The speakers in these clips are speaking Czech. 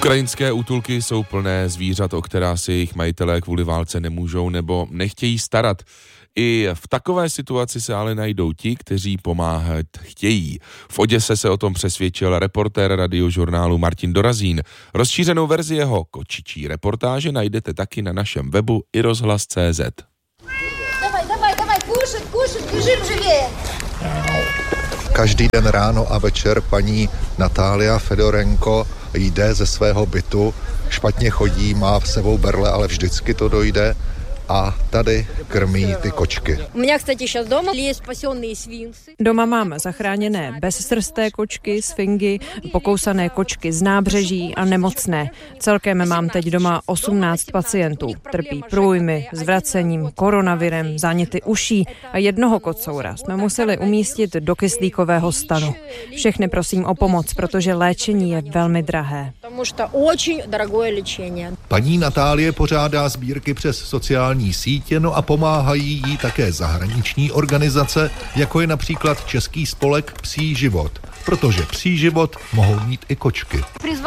Ukrajinské útulky jsou plné zvířat, o která si jejich majitelé kvůli válce nemůžou nebo nechtějí starat. I v takové situaci se ale najdou ti, kteří pomáhat chtějí. V Oděse se o tom přesvědčil reportér Radiožurnálu Martin Dorazín. Rozšířenou verzi jeho kočičí reportáže najdete taky na našem webu iRozhlas.cz. Давай, кушать, бежим живее. Každý den ráno a večer paní Natália Fedorenko jde ze svého bytu, špatně chodí, má v sebou berle, ale vždycky to dojde a tady krmí ty kočky. Doma mám zachráněné bezsrsté kočky, sfingy, pokousané kočky z nábřeží a nemocné. Celkem mám teď doma 18 pacientů. Trpí průjmy, zvracením, koronavirem, záněty uší a jednoho kocoura jsme museli umístit do kyslíkového stanu. Všechny prosím o pomoc, protože léčení je velmi drahé. Paní Natálie pořádá sbírky přes sociální sítě, no a pomáhají jí také zahraniční organizace, jako je například Český spolek Psí život, protože psí život mohou mít i kočky.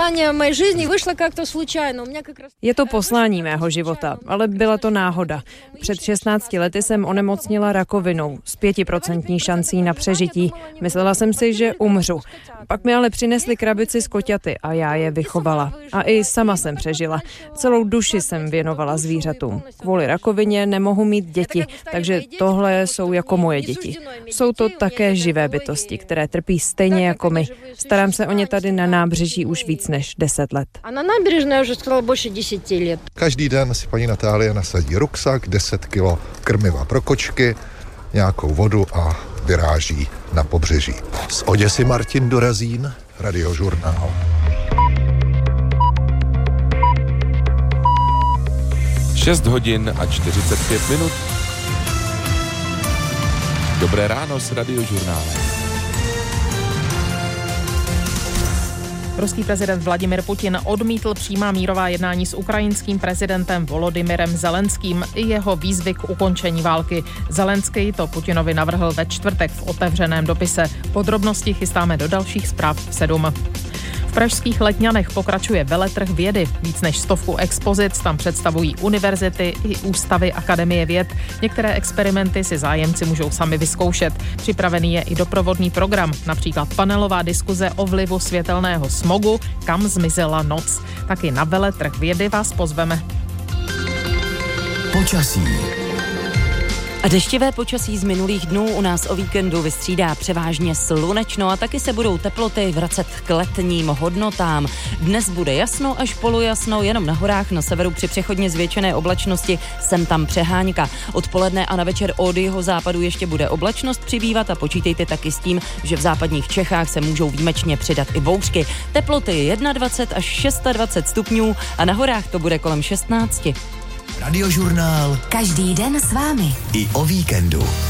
Je to poslání mého života, ale byla to náhoda. Před 16 lety jsem onemocnila rakovinou s 5% šancí na přežití. Myslela jsem si, že umřu. Pak mi ale přinesli krabici s koťaty a já je vychovala. A i sama jsem přežila. Celou duši jsem věnovala zvířatům. Kvůli rakovině nemohu mít děti, takže tohle jsou jako moje děti. Jsou to také živé bytosti, které trpí stejně jako my. Starám se o ně tady na nábřeží už víc než 10 let. A na nábřežné už stalo больше 10 let. Každý den si paní Natálie nasadí ruksak, 10 kilo krmiva pro kočky, nějakou vodu a vyráží na pobřeží. Z Oděsy Martin Dorazín, Radiožurnál. Šest hodin a 45 minut. Dobré ráno s Radiožurnálem. Ruský prezident Vladimir Putin odmítl přímá mírová jednání s ukrajinským prezidentem Volodymyrem Zelenským i jeho výzvy k ukončení války. Zelenský to Putinovi navrhl ve čtvrtek v otevřeném dopise. Podrobnosti chystáme do dalších zpráv v 7. V pražských Letňanech pokračuje veletrh vědy. Víc než 100 expozic tam představují univerzity i ústavy Akademie věd. Některé experimenty si zájemci můžou sami vyzkoušet. Připravený je i doprovodný program, například panelová diskuze o vlivu světelného smogu, kam zmizela noc. Taky na veletrh vědy vás pozveme. Počasí. A deštivé počasí z minulých dnů u nás o víkendu vystřídá převážně slunečno a taky se budou teploty vracet k letním hodnotám. Dnes bude jasno až polojasno, jenom na horách na severu při přechodně zvětšené oblačnosti sem tam přehánka. Odpoledne a na večer od jihozápadu ještě bude oblačnost přibývat a počítejte taky s tím, že v západních Čechách se můžou výjimečně přidat i bouřky. Teploty 21 až 26 stupňů a na horách to bude kolem 16. Radiožurnál. Každý den s vámi. I o víkendu.